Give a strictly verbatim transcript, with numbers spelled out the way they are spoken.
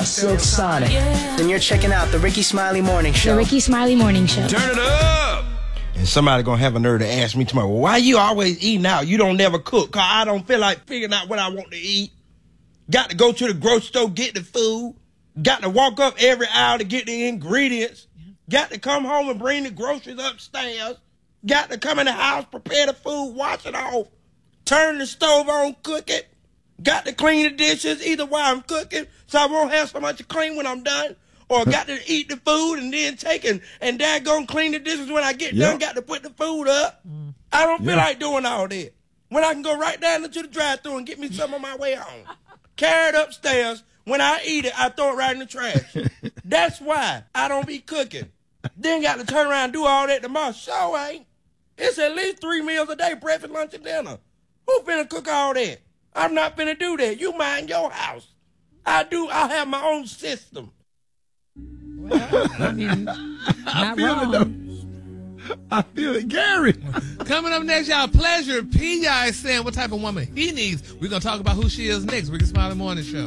Silk Sonic. Then you're checking out the Ricky Smiley Morning Show. The Ricky Smiley Morning Show. Turn it up! And somebody gonna have a nerve to ask me tomorrow, well, why you always eating out? You don't never cook, cause I don't feel like figuring out what I want to eat. Got to go to the grocery store, get the food. Got to walk up every hour to get the ingredients. Got to come home and bring the groceries upstairs. Got to come in the house, prepare the food, wash it off. Turn the stove on, cook it. Got to clean the dishes either while I'm cooking so I won't have so much to clean when I'm done. Or got to eat the food and then take it and daggone clean the dishes when I get yep. done. Got to put the food up. Mm. I don't feel yep. like doing all that. When I can go right down into the drive-thru and get me some on my way home. Carry it upstairs. When I eat it, I throw it right in the trash. That's why I don't be cooking. Then got to turn around and do all that tomorrow. Sure ain't. It's at least three meals a day, breakfast, lunch, and dinner. Who finna cook all that? I'm not finna do that. You mind your house. I do. I have my own system. Well, I mean, not I feel wrong. it, though. I feel it. Gary. Coming up next, y'all, Pleasure P. is saying what type of woman he needs. We're going to talk about who she is next. Ricky Smiley Morning Show.